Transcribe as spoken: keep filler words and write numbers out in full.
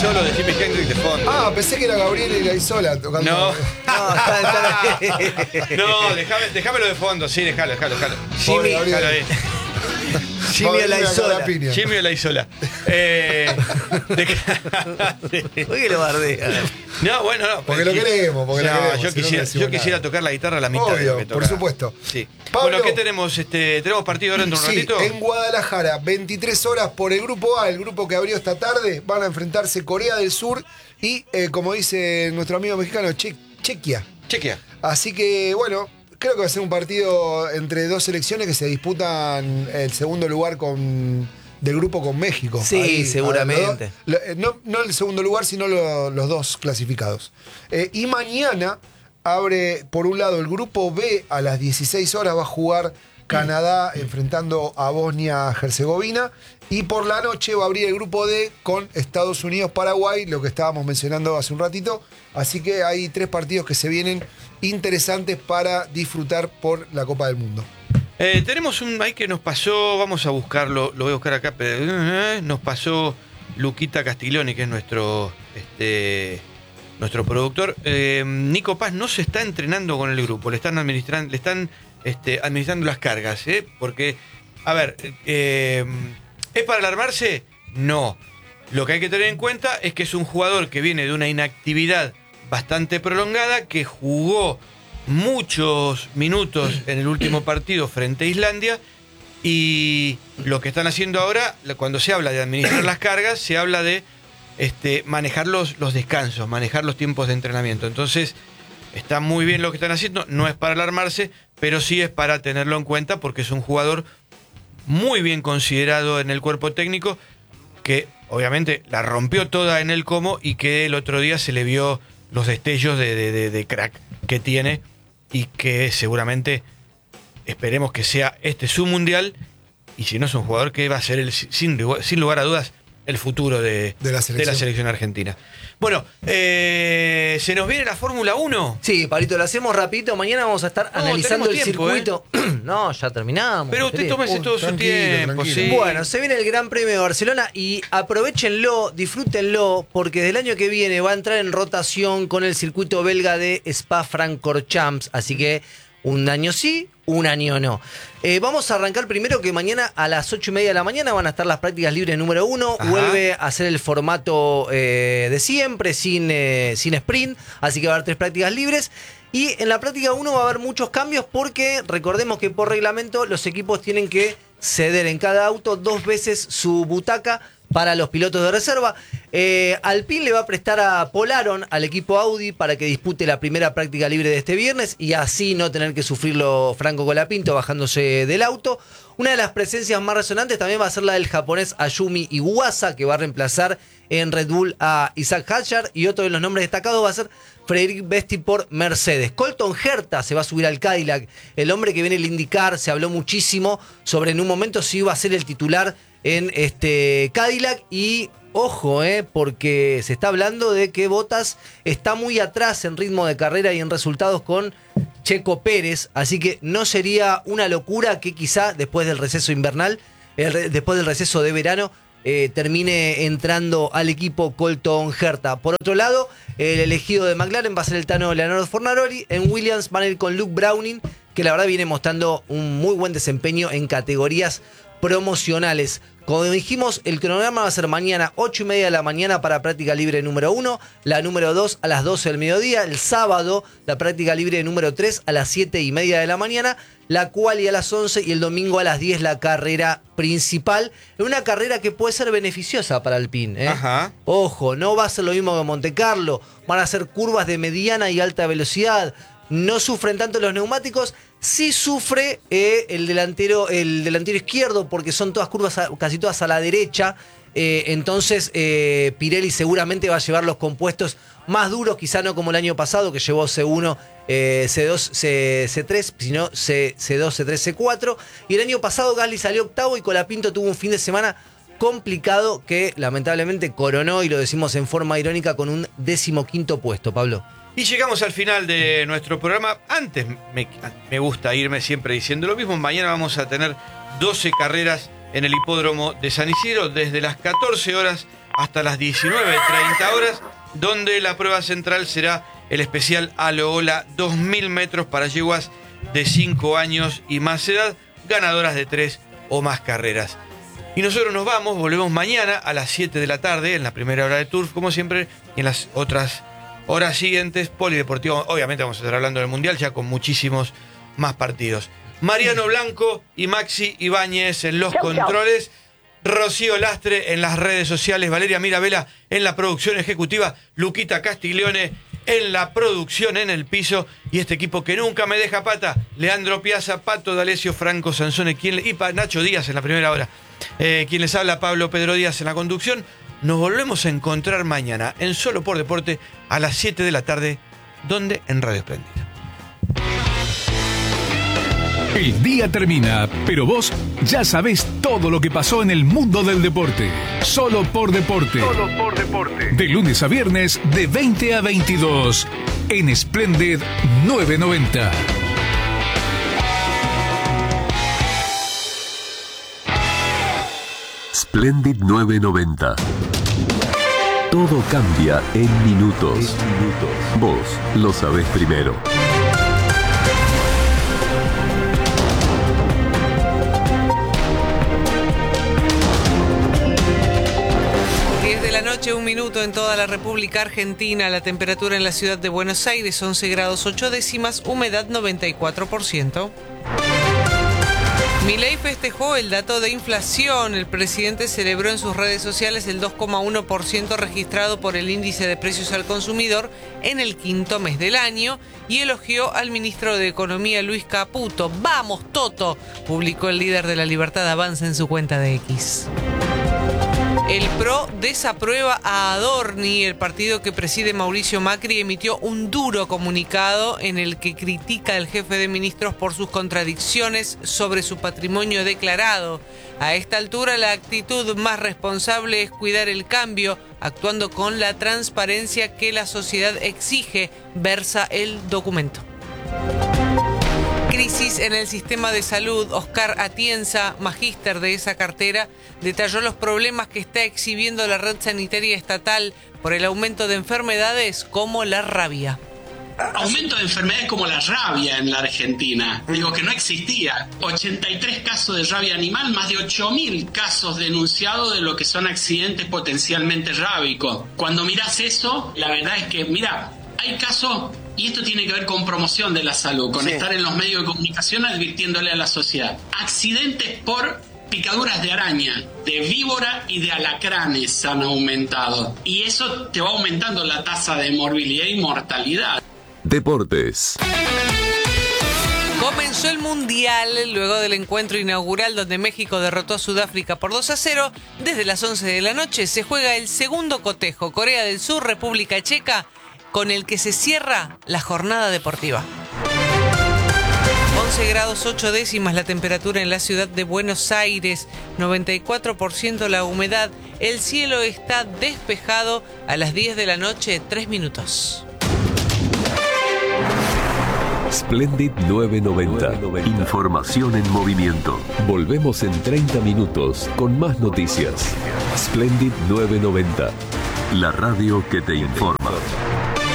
solo de Jimi Hendrix de fondo. Ah, pensé que era Gabriel y la Isola tocando. No. No, está, está No, déjame, déjamelo de fondo, sí, déjalo, déjalo, déjalo. Jimmy, Déjalo ahí. Jimmy a la Isola. Jimmy o la Isola. Eh, ¿Por qué lo bardea? No, bueno, no. Porque lo queremos, porque no, lo queremos. Yo si no, quisiera, no decimos yo quisiera nada. tocar la guitarra a la mitad de lo que Obvio, por toca. supuesto. Sí. Pablo, Bueno, ¿qué tenemos? Este, ¿Tenemos partido ahora dentro de un Sí, ratito? en Guadalajara, veintitrés horas por el grupo A, el grupo que abrió esta tarde, van a enfrentarse Corea del Sur y, eh, como dice nuestro amigo mexicano, che Chequia. Chequea. Así que, bueno, creo que va a ser un partido entre dos selecciones que se disputan el segundo lugar con del grupo con México. Sí, Ahí, seguramente. a ver, los dos- no, no el segundo lugar, sino lo- los dos clasificados. Eh, y mañana abre, por un lado, el grupo B a las dieciséis horas va a jugar Canadá enfrentando a Bosnia-Herzegovina. Y por la noche va a abrir el grupo D con Estados Unidos-Paraguay, lo que estábamos mencionando hace un ratito. Así que hay tres partidos que se vienen interesantes para disfrutar por la Copa del Mundo. Eh, tenemos un ahí que nos pasó, vamos a buscarlo, lo voy a buscar acá, pero, eh, nos pasó Luquita Castiglioni, que es nuestro este, nuestro productor. Eh, Nico Paz no se está entrenando con el grupo, le están administrando, le están este, administrando las cargas, ¿eh? Porque, a ver, eh, ¿es para alarmarse? No. Lo que hay que tener en cuenta es que es un jugador que viene de una inactividad bastante prolongada, que jugó muchos minutos en el último partido frente a Islandia, y lo que están haciendo ahora, cuando se habla de administrar las cargas, se habla de este, manejar los, los descansos, manejar los tiempos de entrenamiento. Entonces, está muy bien lo que están haciendo, no es para alarmarse, pero sí es para tenerlo en cuenta porque es un jugador muy bien considerado en el cuerpo técnico, que obviamente la rompió toda en el Como y que el otro día se le vio los destellos de, de, de, de crack que tiene, y que seguramente esperemos que sea este su mundial, y si no es un jugador que va a ser el, sin, sin lugar a dudas el futuro de, De la selección. de la selección argentina. Bueno, eh, ¿se nos viene la Fórmula uno? Sí, Pablito, lo hacemos rapidito. Mañana vamos a estar No, analizando el tenemos tiempo, circuito. No, ya terminamos. Pero usted querido. tómese Uy, todo su tranquilo, tiempo, tranquilo. sí. Bueno, se viene el Gran Premio de Barcelona y aprovechenlo, disfrútenlo, porque desde el año que viene va a entrar en rotación con el circuito belga de Spa-Francorchamps. Así que un año sí, un año no. Eh, vamos a arrancar primero que mañana a las ocho y media de la mañana van a estar las prácticas libres número uno. Ajá. Vuelve a ser el formato eh, de siempre, sin, eh, sin sprint. Así que va a haber tres prácticas libres. Y en la práctica uno va a haber muchos cambios porque recordemos que por reglamento los equipos tienen que ceder en cada auto dos veces su butaca para los pilotos de reserva. Eh, Alpine le va a prestar a Polaron al equipo Audi para que dispute la primera práctica libre de este viernes y así no tener que sufrirlo Franco Colapinto bajándose del auto. Una de las presencias más resonantes también va a ser la del japonés Ayumi Iwasa, que va a reemplazar en Red Bull a Isaac Hadjar, y otro de los nombres destacados va a ser Frederic Besti por Mercedes. Colton Herta se va a subir al Cadillac, el hombre que viene el IndyCar. Se habló muchísimo sobre en un momento si iba a ser el titular en este Cadillac, y ojo, eh, porque se está hablando de que Bottas está muy atrás en ritmo de carrera y en resultados con Checo Pérez, así que no sería una locura que quizá después del receso invernal, el, después del receso de verano, eh, termine entrando al equipo Colton Herta. Por otro lado, el elegido de McLaren va a ser el tano Leonardo Fornaroli. En Williams van a ir con Luke Browning, que la verdad viene mostrando un muy buen desempeño en categorías promocionales. Como dijimos, el cronograma va a ser mañana ocho y media de la mañana para práctica libre número uno, la número dos a las doce del mediodía, el sábado la práctica libre número tres a las siete y media de la mañana, la quali a las once y el domingo a las diez la carrera principal, en una carrera que puede ser beneficiosa para Alpine, ¿eh? Ajá. Ojo, no va a ser lo mismo que Monte Carlo, van a ser curvas de mediana y alta velocidad. No sufren tanto los neumáticos, sí sufre eh, el, delantero, el delantero izquierdo, porque son todas curvas a, casi todas a la derecha. Eh, entonces eh, Pirelli seguramente va a llevar los compuestos más duros, quizá no como el año pasado que llevó C uno, eh, C dos, C, C3, sino C, C2, C3, C cuatro. Y el año pasado Gasly salió octavo y Colapinto tuvo un fin de semana complicado que lamentablemente coronó, y lo decimos en forma irónica, con un decimoquinto puesto, Pablo. Y llegamos al final de nuestro programa. Antes me, me gusta irme siempre diciendo lo mismo. Mañana vamos a tener doce carreras en el hipódromo de San Isidro, desde las catorce horas hasta las diecinueve treinta horas, donde la prueba central será el especial Alohola dos mil metros para yeguas de cinco años y más edad, ganadoras de tres o más carreras. Y nosotros nos vamos, volvemos mañana a las siete de la tarde, en la primera hora de Turf, como siempre, y en las otras horas siguientes, Polideportivo. Obviamente vamos a estar hablando del Mundial, ya con muchísimos más partidos. Mariano Blanco y Maxi Ibáñez en los chau, controles, chau. Rocío Lastre en las redes sociales, Valeria Mirabella en la producción ejecutiva, Luquita Castiglione en la producción en el piso, y este equipo que nunca me deja pata, Leandro Piazza, Pato D'Alessio, Franco Sansone quien le, y Nacho Díaz en la primera hora. Eh, quien les habla, Pablo Pedro Díaz en la conducción. Nos volvemos a encontrar mañana en Solo por Deporte a las siete de la tarde, donde en Radio Espléndida. El día termina, pero vos ya sabés todo lo que pasó en el mundo del deporte. Solo por Deporte. Solo por Deporte. De lunes a viernes, de veinte a veintidós, en Splendid novecientos noventa. Splendid novecientos noventa. Todo cambia en minutos. En minutos. Vos lo sabés primero. diez de la noche, un minuto en toda la República Argentina. La temperatura en la ciudad de Buenos Aires, once grados ocho décimas, humedad noventa y cuatro por ciento. Milei festejó el dato de inflación. El presidente celebró en sus redes sociales el dos coma uno por ciento registrado por el índice de precios al consumidor en el quinto mes del año y elogió al ministro de Economía, Luis Caputo. ¡Vamos, Toto!, publicó el líder de la Libertad Avanza en su cuenta de X. El P R O desaprueba a Adorni. El partido que preside Mauricio Macri emitió un duro comunicado en el que critica al jefe de ministros por sus contradicciones sobre su patrimonio declarado. A esta altura, la actitud más responsable es cuidar el cambio, actuando con la transparencia que la sociedad exige, versa el documento. Crisis en el sistema de salud. Oscar Atienza, magíster de esa cartera, detalló los problemas que está exhibiendo la red sanitaria estatal por el aumento de enfermedades como la rabia. Aumento de enfermedades como la rabia en la Argentina. Digo que no existía. ochenta y tres casos de rabia animal, más de ocho mil casos denunciados de lo que son accidentes potencialmente rábicos. Cuando mirás eso, la verdad es que, mira, hay casos... Y esto tiene que ver con promoción de la salud, con sí. estar en los medios de comunicación advirtiéndole a la sociedad. Accidentes por picaduras de araña, de víbora y de alacranes han aumentado. Y eso te va aumentando la tasa de morbilidad y mortalidad. Deportes. Comenzó el Mundial luego del encuentro inaugural donde México derrotó a Sudáfrica por dos a cero. Desde las once de la noche se juega el segundo cotejo, Corea del Sur, República Checa, con el que se cierra la jornada deportiva. once grados ocho décimas la temperatura en la ciudad de Buenos Aires, noventa y cuatro por ciento la humedad, el cielo está despejado a las diez de la noche, tres minutos. Splendid novecientos noventa. Información en movimiento. Volvemos en treinta minutos con más noticias. Splendid novecientos noventa. La radio que te informa.